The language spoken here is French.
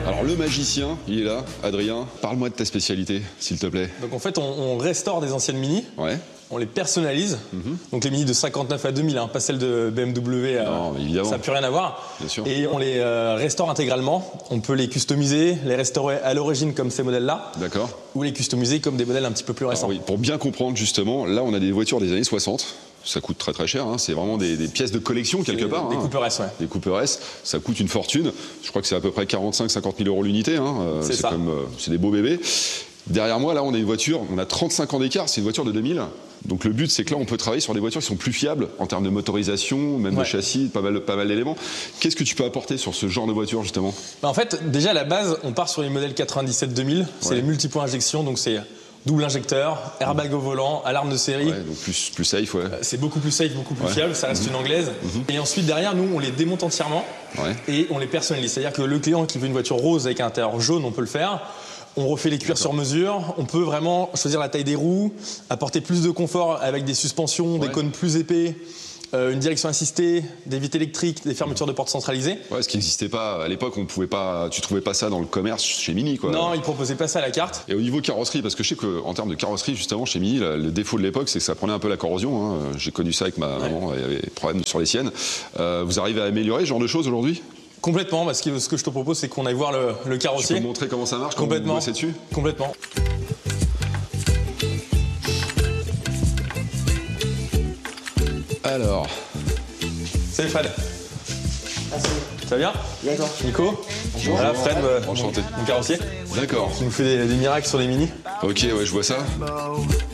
Alors le magicien, il est là. Adrien, parle-moi de ta spécialité, s'il te plaît. Donc en fait, on restaure des anciennes Mini. Ouais. On les personnalise. Donc les Mini de 59 à 2000, pas celles de BMW. Non, évidemment. Ça n'a plus rien à voir. Bien sûr. Et on les restaure intégralement. On peut les customiser, les restaurer à l'origine comme ces modèles-là. D'accord. Ou les customiser comme des modèles un petit peu plus récents. Oui, pour bien comprendre justement, là on a des voitures des années 60. Ça coûte très très cher, c'est vraiment des pièces de collection quelque part. Des Cooper S, ouais. Des Cooper S, ça coûte une fortune. Je crois que c'est à peu près 45-50 000 euros l'unité. C'est ça. C'est des beaux bébés. Derrière moi, là, on a une voiture, on a 35 ans d'écart, c'est une voiture de 2000. Donc le but, c'est que là, on peut travailler sur des voitures qui sont plus fiables en termes de motorisation, même de châssis, pas mal d'éléments. Qu'est-ce que tu peux apporter sur ce genre de voiture, justement? En fait, déjà à la base, on part sur les modèles 97-2000. C'est les multipoints injection, donc c'est double injecteur, airbag au volant, alarme de série. Ouais, donc plus safe, ouais. C'est beaucoup plus safe, beaucoup plus fiable, ça reste une anglaise. Et ensuite, derrière, nous, on les démonte entièrement et on les personnalise. C'est-à-dire que le client qui veut une voiture rose avec un intérieur jaune, on peut le faire. On refait les cuirs sur mesure. On peut vraiment choisir la taille des roues, apporter plus de confort avec des suspensions, des cônes plus épais, une direction assistée, des vitres électriques, des fermetures de portes centralisées. Ouais, ce qui n'existait pas à l'époque, tu trouvais pas ça dans le commerce chez Mini, quoi. Non, ils proposaient pas ça à la carte. Et au niveau carrosserie, parce que je sais qu'en termes de carrosserie, justement, chez Mini, le défaut de l'époque, c'est que ça prenait un peu la corrosion. J'ai connu ça avec ma maman, elle avait des problèmes sur les siennes. Vous arrivez à améliorer ce genre de choses aujourd'hui? Complètement, parce que ce que je te propose, c'est qu'on aille voir le carrossier. Tu peux me montrer comment ça marche, complètement, comment vous bossez dessus? Complètement. Alors. Salut Fred. Merci. Ça va bien? Bien toi? Nico? Bonjour. Voilà Fred, Enchanté. mon carrossier. D'accord. Qui nous fait des miracles sur les Mini. Ok, ouais, je vois ça.